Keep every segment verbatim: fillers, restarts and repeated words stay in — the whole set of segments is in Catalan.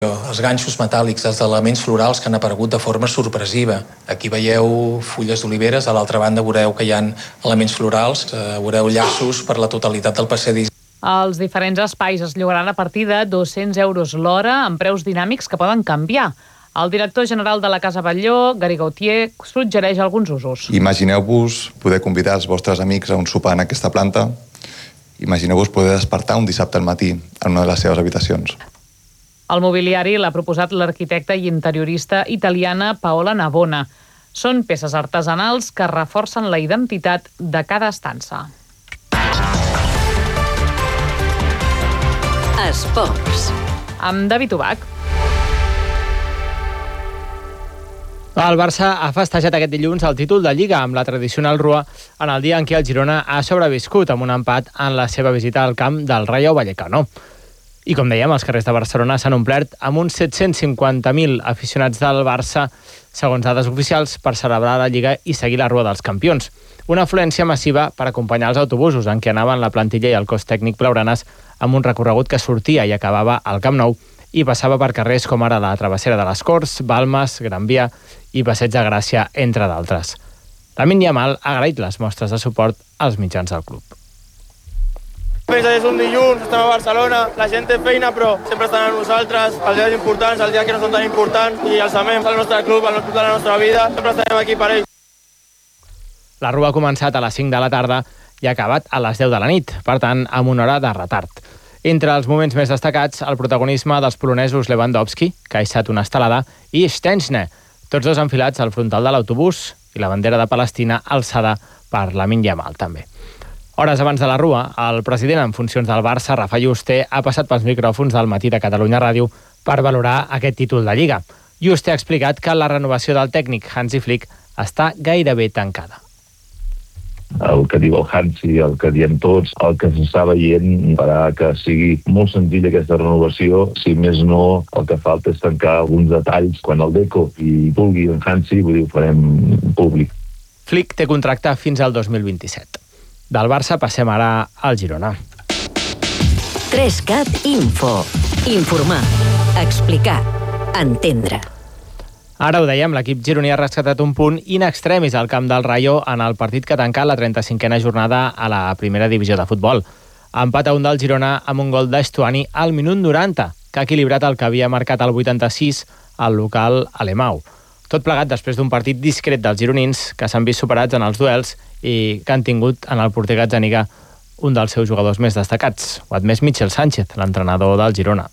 Els ganxos metàl·lics, els elements florals que han aparegut de forma sorpresiva. Aquí veieu fulles d'oliveres, a l'altra banda veureu que hi ha elements florals, eh, veureu llaços per la totalitat del passadís. Els diferents espais es llogaran a partir de dos-cents euros l'hora amb preus dinàmics que poden canviar. El director general de la Casa Batlló, Gary Gautier, suggereix alguns usos. Imagineu-vos poder convidar els vostres amics a un sopar en aquesta planta. Imagineu-vos poder despertar un dissabte al matí en una de les seves habitacions. El mobiliari l'ha proposat l'arquitecta i interiorista italiana Paola Navona. Són peces artesanals que reforcen la identitat de cada estança. Esports. Amb David Ubach. El Barça ha festejat aquest dilluns el títol de Lliga amb la tradicional rua en el dia en què el Girona ha sobreviscut amb un empat en la seva visita al camp del Rayo Vallecano. I com dèiem, els carrers de Barcelona s'han omplert amb uns set-cents cinquanta mil aficionats del Barça, segons dades oficials, per celebrar la Lliga i seguir la Rua dels Campions. Una afluència massiva per acompanyar els autobusos en què anaven la plantilla i el cos tècnic blaugranes amb un recorregut que sortia i acabava al Camp Nou i passava per carrers com ara la Travessera de les Corts, Balmes, Gran Via i Passeig de Gràcia, entre d'altres. Lamine Yamal ha agraït les mostres de suport als mitjans del club. És un dilluns, estem a Barcelona, la gent té feina però sempre estan amb nosaltres, els dies importants, els dies que no són tan importants i els amem al nostre club, al club de la nostra vida, sempre estarem aquí per ells. La rua ha començat a les cinc de la tarda i ha acabat a les deu de la nit, per tant, amb una hora de retard. Entre els moments més destacats, el protagonisme dels polonesos Lewandowski, que ha hissat una estelada, i Szczęsny, tots dos enfilats al frontal de l'autobús i la bandera de Palestina alçada per Lamine Yamal també. Hores abans de la rua, el president en funcions del Barça, Rafa Juste, ha passat pels micròfons del Matí de Catalunya Ràdio per valorar aquest títol de Lliga. Juste ha explicat que la renovació del tècnic Hansi Flick està gairebé tancada. El que diu el Hansi, el que diem tots, el que s'està veient farà que sigui molt senzilla aquesta renovació. Si més no, el que falta és tancar alguns detalls. Quan el Deco i vulgui en Hansi, vull dir, ho farem públic. Flick té contracte fins al dos mil vint-i-set. Del Barça passem ara al Girona. tres cat Info. Informar, explicar, entendre. Ara ho dèiem, l'equip gironí ha rescatat un punt in extremis al camp del Rayo en el partit que tanca la trenta-cinquena jornada a la primera divisió de futbol. Empat a un del Girona amb un gol d'Estuani al minut noranta, que ha equilibrat el que havia marcat al vuitanta-sis al local Alemau. Tot plegat després d'un partit discret dels gironins que s'han vist superats en els duels i que han tingut en el porter Gazzaniga un dels seus jugadors més destacats. Ho ha admès Michel Sánchez, l'entrenador del Girona.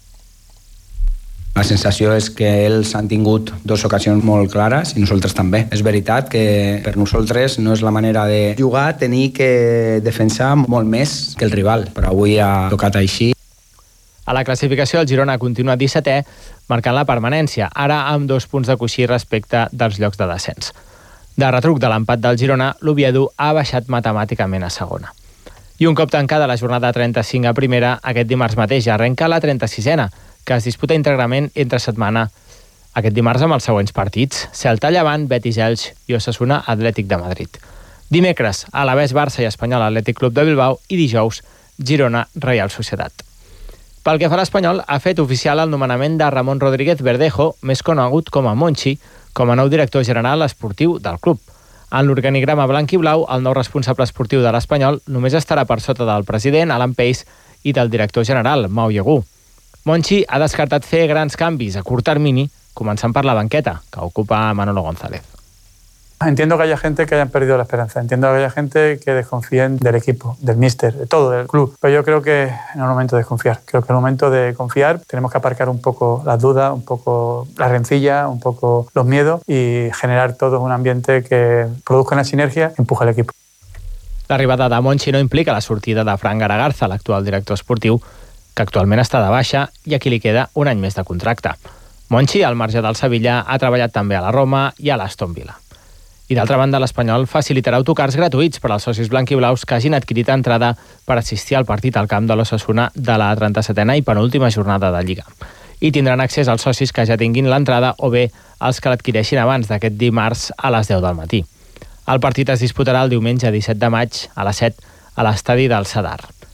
La sensació és que ells han tingut dues ocasions molt clares i nosaltres també. És veritat que per nosaltres no és la manera de jugar, tenir que defensar molt més que el rival, però avui ha tocat així. A la classificació, el Girona continua dissetè, marcant la permanència, ara amb dos punts de coixí respecte dels llocs de descens. De retruc de l'empat del Girona, l'Oviedo ha baixat matemàticament a segona. I un cop tancada la jornada trenta-cinc a primera, aquest dimarts mateix ja arrenca la trenta-sisena, que es disputa íntegrament entre setmana. Aquest dimarts amb els següents partits: Celta Llevant, Betis Elx i Osasuna Atlètic de Madrid. Dimecres, Alavés Barça i Espanyol Atlètic Club de Bilbao i dijous, Girona Reial Societat. Pel que fa a l'Espanyol, ha fet oficial el nomenament de Ramon Rodríguez Verdejo, més conegut com a Monchi, com a nou director general esportiu del club. En l'organigrama blanc i blau, el nou responsable esportiu de l'Espanyol només estarà per sota del president, Alan Pace, i del director general, Mau Yagú. Monchi ha descartat fer grans canvis a curt termini, començant per la banqueta, que ocupa Manolo González. Entiendo que haya gente que hayan perdido la esperanza, entiendo que haya gente que desconfíen del equipo, del míster, de todo, del club. Pero yo creo que no es el momento de desconfiar. Creo que es el momento de confiar. Tenemos que aparcar un poco las dudas, un poco la rencilla, un poco los miedos y generar todo un ambiente que produzca una sinergia que empuje al equipo. L'arribada de Monchi no implica la sortida de Fran Garagarza, l'actual director esportiu, que actualment està de baixa i a qui li queda un any més de contracte. Monchi, al marge del Sevilla, ha treballat també a la Roma i a l'Aston Villa. I d'altra banda, l'Espanyol facilitarà autocars gratuïts per als socis blanquiblaus que hagin adquirit entrada per assistir al partit al camp de l'Osasuna de la trenta-setena i penúltima jornada de Lliga. I tindran accés als socis que ja tinguin l'entrada o bé els que l'adquireixin abans d'aquest dimarts a les deu del matí. El partit es disputarà el diumenge disset de maig a les set a l'estadi del Sadar.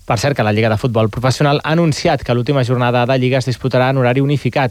Per cert, que la Lliga de Futbol Professional ha anunciat que l'última jornada de Lliga es disputarà en horari unificat.